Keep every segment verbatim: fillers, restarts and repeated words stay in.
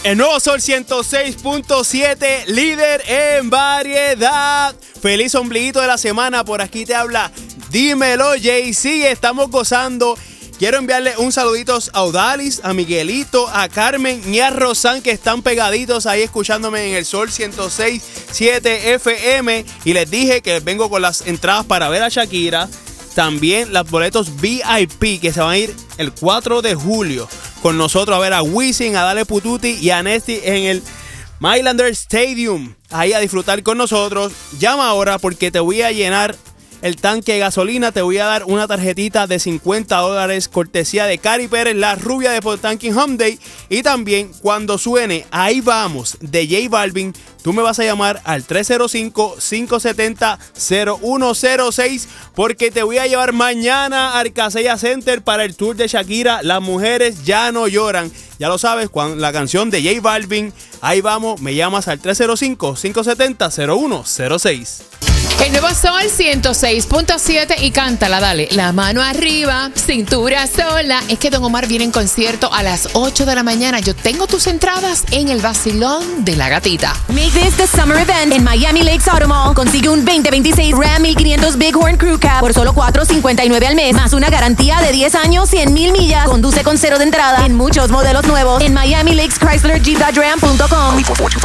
El nuevo Sol ciento seis punto siete, líder en variedad. Feliz ombliguito de la semana. Por aquí te habla Dímelo Jay-Z. Estamos gozando. Quiero enviarle un saludito a Odalis, a Miguelito, a Carmen y a Rosan, que están pegaditos ahí escuchándome en el Sol ciento seis punto siete F M. Y les dije que vengo con las entradas para ver a Shakira. También los boletos V I P que se van a ir el cuatro de julio con nosotros a ver a Wisin, a Dale Pututi y a Nesty en el Mylander Stadium. Ahí a disfrutar con nosotros. Llama ahora porque te voy a llenar el tanque de gasolina. Te voy a dar una tarjetita de cincuenta dólares cortesía de Cari Pérez, la rubia de Potanking Hyundai. Y también cuando suene Ahí Vamos de J Balvin, tú me vas a llamar al tres cero cinco, cinco siete cero, cero uno cero seis porque te voy a llevar mañana al Casella Center para el tour de Shakira. Las mujeres ya no lloran. Ya lo sabes, cuando la canción de J Balvin, Ahí Vamos, me llamas al tres cero cinco, cinco siete cero, cero uno cero seis. El nuevo Sol ciento seis punto siete y cántala, dale. La mano arriba, cintura sola. Es que Don Omar viene en concierto a las ocho de la mañana. Yo tengo tus entradas en el Vacilón de la Gatita. Make this the summer event en Miami Lakes Auto Mall. Consigue un veinte veintiséis Ram mil quinientos Bighorn Crew Cab por solo cuatro cincuenta y nueve al mes, más una garantía de diez años, cien mil millas. Conduce con cero de entrada en muchos modelos nuevos en Miami Lakes Chrysler Jeep Dodge Ram punto com.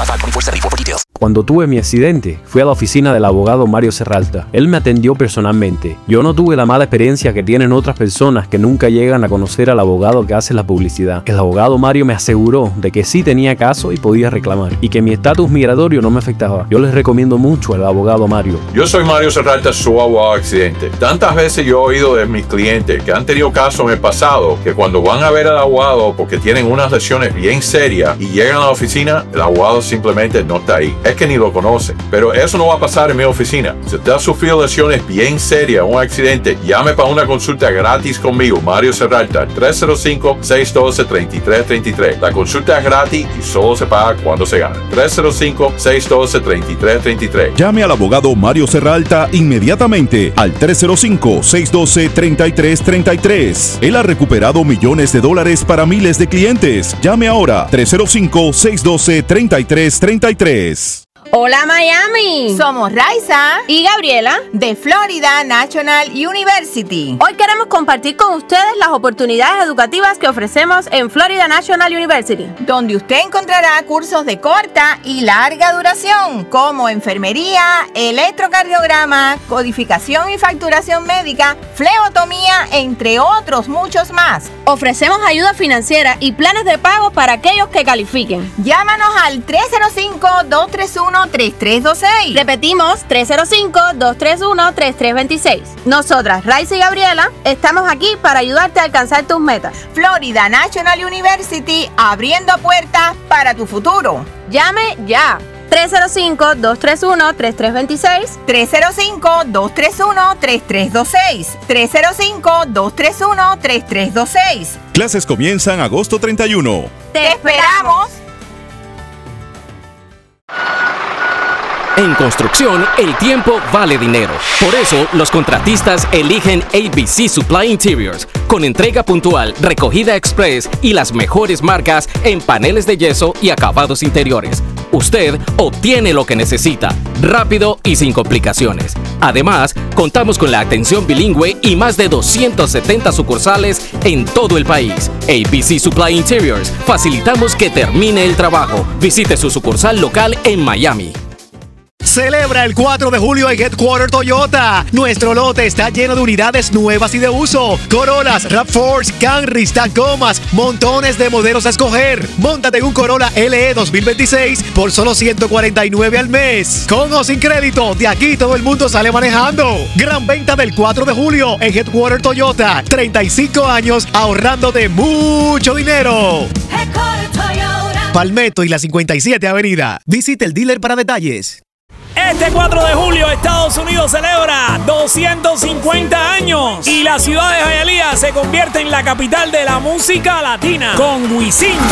Cuando tuve mi accidente, fui a la oficina del abogado Mario Serralta. Él me atendió personalmente. Yo no tuve la mala experiencia que tienen otras personas que nunca llegan a conocer al abogado que hace la publicidad. El abogado Mario me aseguró de que sí tenía caso y podía reclamar, y que mi estatus migratorio no me afectaba. Yo les recomiendo mucho al abogado Mario. Yo soy Mario Serralta, su abogado accidente. Tantas veces yo he oído de mis clientes que han tenido casos en el pasado, que cuando van a ver al abogado porque tienen unas lesiones bien serias y llegan a la oficina, el abogado simplemente no está ahí. Es que ni lo conocen. Pero eso no va a pasar en mi oficina. Si usted ha sufrido lesiones bien serias, un accidente, llame para una consulta gratis conmigo, Mario Serralta, tres cero cinco, seis uno dos, tres tres tres tres. La consulta es gratis y solo se paga cuando se gana. tres cero cinco, seis uno dos, tres tres tres tres. Llame al abogado Mario Serralta inmediatamente al tres cero cinco, seis uno dos, tres tres tres tres. Él ha recuperado millones de dólares para miles de clientes. Llame ahora, tres cero cinco, seis uno dos, tres tres tres tres. Hola Miami, somos Raiza y Gabriela de Florida National University. Hoy queremos compartir con ustedes las oportunidades educativas que ofrecemos en Florida National University, donde usted encontrará cursos de corta y larga duración como enfermería, electrocardiograma, codificación y facturación médica, flebotomía, entre otros muchos más. Ofrecemos ayuda financiera y planes de pago para aquellos que califiquen. Llámanos al tres cero cinco, dos tres uno, tres tres dos seis. Repetimos, tres cero cinco, dos tres uno, tres tres dos seis. Nosotras, Raiza y Gabriela, estamos aquí para ayudarte a alcanzar tus metas. Florida National University, abriendo puertas para tu futuro. Llame ya. tres cero cinco, dos tres uno, tres tres dos seis. tres cero cinco, dos tres uno, tres tres dos seis. tres cero cinco, dos tres uno, tres tres dos seis. Clases comienzan agosto treinta y uno. ¡Te esperamos! En construcción, el tiempo vale dinero. Por eso, los contratistas eligen A B C Supply Interiors, con entrega puntual, recogida express y las mejores marcas en paneles de yeso y acabados interiores. Usted obtiene lo que necesita, rápido y sin complicaciones. Además, contamos con la atención bilingüe y más de doscientas setenta sucursales en todo el país. A B C Supply Interiors, facilitamos que termine el trabajo. Visite su sucursal local en Miami. Celebra el cuatro de julio en Headquarter Toyota. Nuestro lote está lleno de unidades nuevas y de uso. Corollas, RAV cuatro, Camrys, Tacomas, montones de modelos a escoger. Móntate en un Corolla L E dos mil veintiséis por solo ciento cuarenta y nueve al mes. Con o sin crédito, de aquí todo el mundo sale manejando. Gran venta del cuatro de julio en Headquarter Toyota. treinta y cinco años ahorrándote mucho dinero. Headquarter Toyota. Palmetto y la cincuenta y siete Avenida. Visite el dealer para detalles. Este cuatro de julio Estados Unidos celebra doscientos cincuenta años y la ciudad de Hialeah se convierte en la capital de la música latina con Wisin.